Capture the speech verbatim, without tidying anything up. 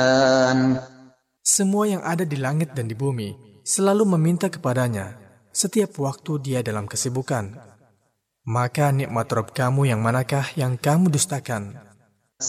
Semua yang ada di langit dan di bumi selalu meminta kepadanya setiap waktu dia dalam kesibukan. Maka nikmat Rabb kamu yang manakah yang kamu dustakan?